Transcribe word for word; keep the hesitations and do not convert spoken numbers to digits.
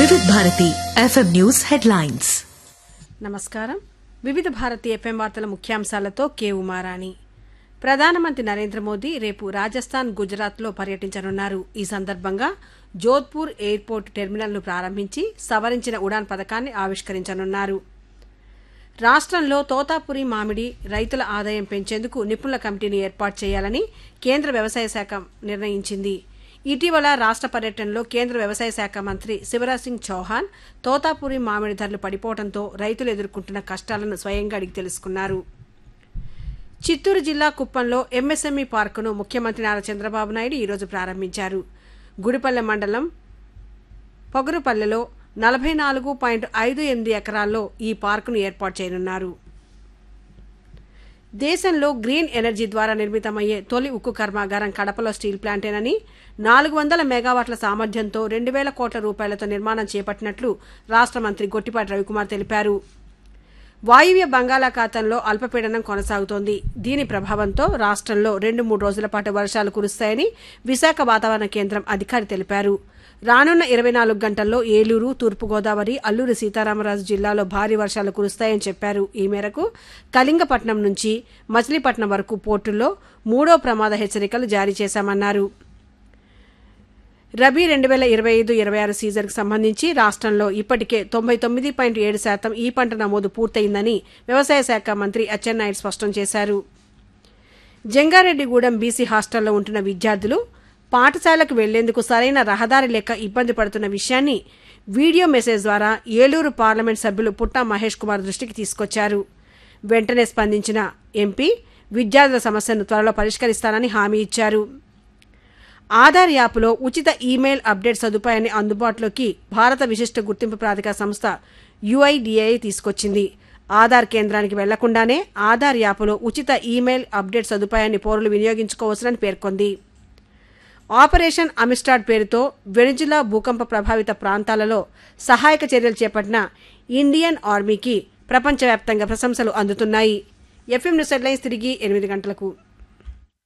వివిధ Bharati FM news headlines. నమస్కారం. వివిధ భారతి ఎఫ్ఎం వార్తల ముఖ్యాంశాలతో కే ఉమారాణి. ప్రధానమంత్రి నరేంద్ర మోదీ రేపు రాజస్థాన్, గుజరాత్లో పర్యటించనున్నారు. ఈ సందర్భంగా జోధ్పూర్ ఎయిర్పోర్ట్ టెర్మినల్ను ప్రారంభించి సవరించిన ఉడాన్ పథకాన్ని ఆవిష్కరించనున్నారు. రాష్ట్రంలో తోతాపురి మామిడి రైతుల ఆదాయం పెంచేందుకు నిపుణుల కమిటీని ఏర్పాటు చేయాలని కేంద్ర వ్యవసాయ శాఖ నిర్ణయించింది. ఇటీవల రాష్ట్ర పర్యటనలో కేంద్ర వ్యవసాయ శాఖ మంత్రి శివరాజ్ సింగ్ చౌహాన్ తోతాపురి మామిడి ధరలు పడిపోవడంతో రైతులు ఎదుర్కొంటున్న కష్టాలను స్వయంగా అడిగి తెలుసుకున్నారు. చిత్తూరు జిల్లా కుప్పంలో ఎంఎస్ఎంఈ పార్కును ముఖ్యమంత్రి నారా చంద్రబాబు నాయుడు ఈరోజు ప్రారంభించారు. గుడిపల్లె మండలం పొగరుపల్లెలో నలభై నాలుగు పాయింట్ ఐదు ఎనిమిది ఎకరాల్లో ఈ పార్కును ఏర్పాటు చేయనున్నారు. దేశంలో గ్రీన్ ఎనర్జీ ద్వారా నిర్మితమయ్యే తొలి ఉక్కు కర్మాగారం కడపలో స్టీల్ ప్లాంటేనని, నాలుగు వందల మెగావాట్ల సామర్థ్యంతో రెండు వేల కోట్ల రూపాయలతో నిర్మాణం చేపట్టినట్లు రాష్ట్ర మంత్రి గొట్టిపాటి రవికుమార్ తెలిపారు. వాయువ్య బంగాళాఖాతంలో అల్పపీడనం కొనసాగుతోంది. దీని ప్రభావంతో రాష్ట్రంలో రెండు మూడు రోజుల పాటు వర్షాలు కురుస్తాయని విశాఖ వాతావరణ కేంద్రం అధికారి తెలిపారు. రానున్న ఇరవై నాలుగు గంటల్లో ఏలూరు, తూర్పుగోదావరి, అల్లూరి సీతారామరాజు జిల్లాలో భారీ వర్షాలు కురుస్తాయని చెప్పారు. ఈ మేరకు కళింగపట్నం నుంచి మచిలీపట్నం వరకు పోర్టుల్లో మూడో ప్రమాద హెచ్చరికలు జారీ చేశామన్నారు. రబీ రెండు వేల ఇరవై ఐదు ఇరవై ఆరు సీజన్కు సంబంధించి రాష్ట్రంలో ఇప్పటికే తొంభై తొమ్మిది పాయింట్ ఏడు శాతం ఈ పంట నమోదు పూర్తయిందని వ్యవసాయ శాఖ మంత్రి అచ్చెన్నాయుడు స్పష్టం చేశారు. జంగారెడ్డిగూడెం బీసీ హాస్టల్లో ఉంటున్న విద్యార్థులు పాఠశాలకు వెళ్లేందుకు సరైన రహదారి లేక ఇబ్బంది పడుతున్న విషయాన్ని వీడియో మెసేజ్ ద్వారా ఏలూరు పార్లమెంట్ సభ్యులు పుట్టా మహేష్ కుమార్ దృష్టికి తీసుకొచ్చారు. వెంటనే స్పందించిన ఎంపీ విద్యార్థుల సమస్యను త్వరలో పరిష్కరిస్తానని హామీ ఇచ్చారు. ఆధార్ యాప్లో ఉచిత ఈమెయిల్ అప్డేట్ సదుపాయాన్ని అందుబాటులోకి భారత విశిష్ట గుర్తింపు ప్రాధికార సంస్థ యుఐడిఏఐ తీసుకొచ్చింది. ఆధార్ కేంద్రానికి వెళ్లకుండానే ఆధార్ యాప్లో ఉచిత ఈమెయిల్ అప్డేట్ సదుపాయాన్ని పౌరులు వినియోగించుకోవచ్చునని పేర్కొంది. ఆపరేషన్ అమిస్టాడ్ పేరుతో వెనిజులా భూకంప ప్రభావిత ప్రాంతాలలో సహాయక చర్యలు చేపట్టిన ఇండియన్ ఆర్మీకి ప్రపంచవ్యాప్తంగా ప్రశంసలు అందుతున్నాయి. ఎఫ్ఎం న్యూస్ హెడ్లైన్స్ తిరిగి ఎనిమిది గంటలకు.